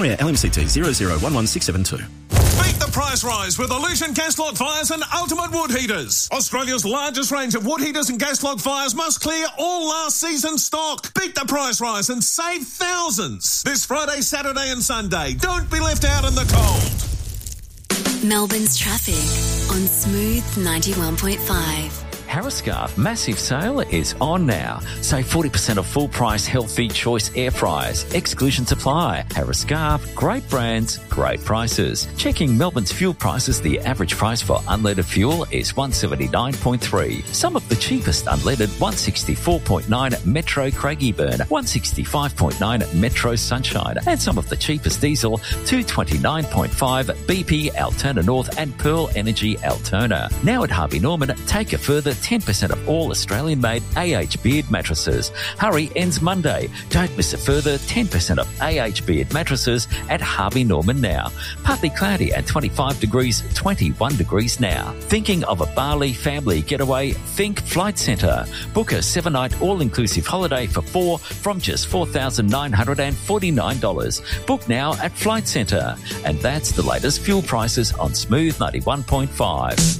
Yeah, LMCT 0011672. Beat the price rise with Illusion gas log fires and Ultimate Wood Heaters. Australia's largest range of wood heaters and gas log fires must clear all last season stock. Beat the price rise and save thousands. This Friday, Saturday and Sunday. Don't be left out in the cold. Melbourne's traffic on Smooth 91.5. Harriscarf massive sale is on now. Save 40% of full price healthy choice air fryers. Exclusions apply. Harriscarf, great brands, great prices. Checking Melbourne's fuel prices, the average price for unleaded fuel is $179.3. Some of the cheapest unleaded: $164.9 Metro Craigieburn, $165.9 Metro Sunshine, and some of the cheapest diesel: $229.5 BP Alterna North and Pearl Energy Alterna. Now at Harvey Norman, take a further 10% of all Australian-made AH Beard mattresses. Hurry ends Monday. Don't miss a further 10% of AH Beard mattresses at Harvey Norman now. Partly cloudy and 25 degrees, 21 degrees now. Thinking of a Bali family getaway? Think Flight Centre. Book a 7-night all-inclusive holiday for 4 from just $4,949. Book now at Flight Centre. And that's the latest fuel prices on Smooth 91.5.